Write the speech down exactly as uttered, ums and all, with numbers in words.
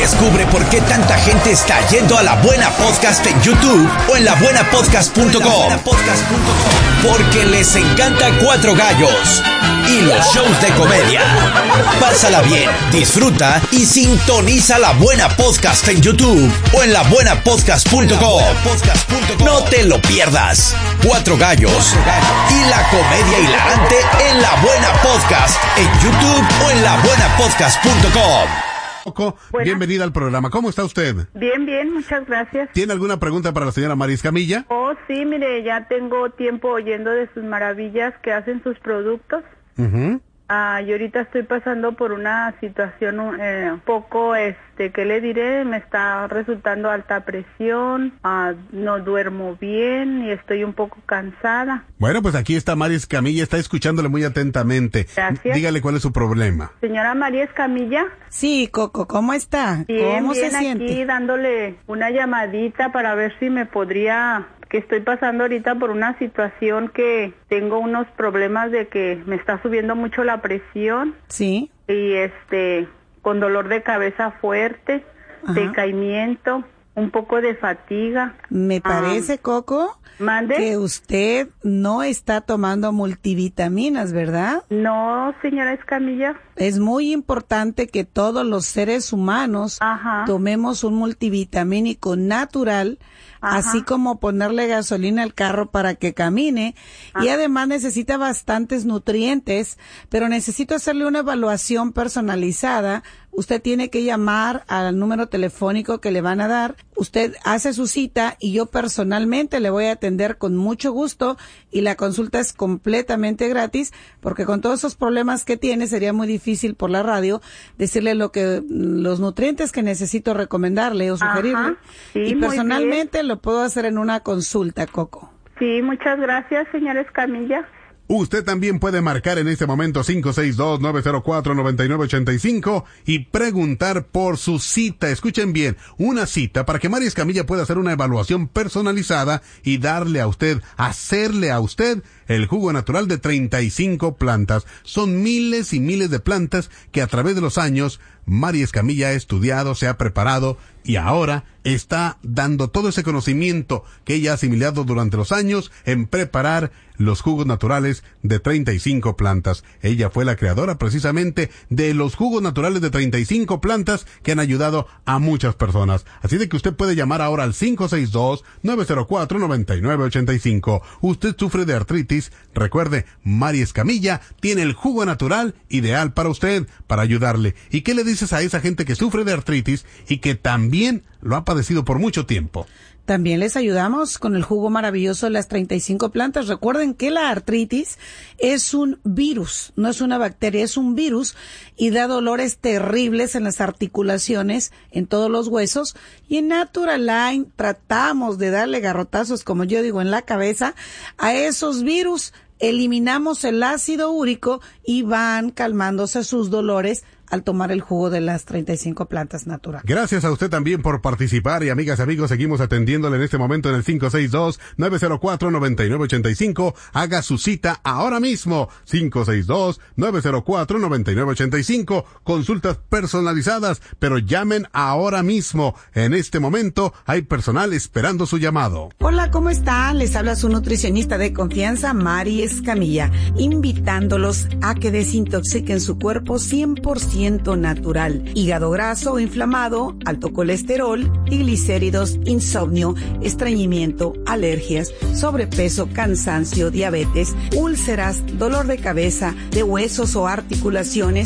Descubre por qué tanta gente está yendo a La Buena Podcast en YouTube o en la buena podcast punto com. Porque les encanta Cuatro Gallos y los shows de comedia. Pásala bien, disfruta y sintoniza La Buena Podcast en YouTube o en la buena podcast punto com. No te lo pierdas. Cuatro Gallos y la comedia hilarante en La Buena Podcast en YouTube o en la buena podcast punto com. Coco, bienvenida al programa. ¿Cómo está usted? Bien, bien, muchas gracias. ¿Tiene alguna pregunta para la señora Mari Escamilla? Oh, sí, mire, ya tengo tiempo oyendo de sus maravillas que hacen sus productos. Uh-huh. Ah, y ahorita estoy pasando por una situación eh, un poco, este, ¿qué le diré? Me está resultando alta presión, ah, no duermo bien y estoy un poco cansada. Bueno, pues aquí está Mari Escamilla, está escuchándole muy atentamente. Gracias. Dígale cuál es su problema. Señora María Escamilla. Sí, Coco, ¿cómo está? Bien, ¿Cómo bien, se siente? aquí dándole una llamadita para ver si me podría... que estoy pasando ahorita por una situación que tengo unos problemas de que me está subiendo mucho la presión. Sí. Y este, con dolor de cabeza fuerte, Ajá. decaimiento, un poco de fatiga. Me parece, Ah, Coco, ¿mande? que usted no está tomando multivitaminas, ¿verdad? No, señora Escamilla. Es muy importante que todos los seres humanos Ajá. tomemos un multivitamínico natural, Ajá. así como ponerle gasolina al carro para que camine. Y además necesita bastantes nutrientes, pero necesito hacerle una evaluación personalizada. Usted tiene que llamar al número telefónico que le van a dar. Usted hace su cita y yo personalmente le voy a atender con mucho gusto y la consulta es completamente gratis porque con todos esos problemas que tiene sería muy difícil por la radio decirle lo que los nutrientes que necesito recomendarle o sugerirle. Ajá. Sí, y muy personalmente bien. lo puedo hacer en una consulta, Coco. Sí, muchas gracias, señora Escamilla. Usted también puede marcar en este momento cinco seis dos, nueve cero cuatro, nueve nueve ocho cinco y preguntar por su cita. Escuchen bien, una cita para que Mari Escamilla pueda hacer una evaluación personalizada y darle a usted, hacerle a usted el jugo natural de treinta y cinco plantas. Son miles y miles de plantas que a través de los años Mari Escamilla ha estudiado, se ha preparado y ahora está dando todo ese conocimiento que ella ha asimilado durante los años en preparar los jugos naturales de treinta y cinco plantas. Ella fue la creadora precisamente de los jugos naturales de treinta y cinco plantas que han ayudado a muchas personas. Así de que usted puede llamar ahora al cinco seis dos, nueve cero cuatro, nueve nueve ocho cinco. Usted sufre de artritis. Recuerde, Mari Escamilla tiene el jugo natural ideal para usted, para ayudarle. ¿Y qué le dices a esa gente que sufre de artritis y que también lo ha padecido por mucho tiempo? También les ayudamos con el jugo maravilloso de las treinta y cinco plantas. Recuerden que la artritis es un virus, no es una bacteria, es un virus y da dolores terribles en las articulaciones, en todos los huesos. Y en Naturaline tratamos de darle garrotazos, como yo digo, en la cabeza a esos virus. Eliminamos el ácido úrico y van calmándose sus dolores al tomar el jugo de las treinta y cinco plantas naturales. Gracias a usted también por participar y amigas y amigos, seguimos atendiéndole en este momento en el cinco seis dos, nueve cero cuatro, nueve nueve ocho cinco. Haga su cita ahora mismo, cinco seis dos, nueve cero cuatro, nueve nueve ocho cinco. Consultas personalizadas, pero llamen ahora mismo. En este momento hay personal esperando su llamado. Hola, ¿cómo están? Les habla su nutricionista de confianza, Mari Escamilla, invitándolos a que desintoxiquen su cuerpo cien por ciento natural. Hígado graso o inflamado, alto colesterol, triglicéridos, insomnio, estreñimiento, alergias, sobrepeso, cansancio, diabetes, úlceras, dolor de cabeza, de huesos o articulaciones,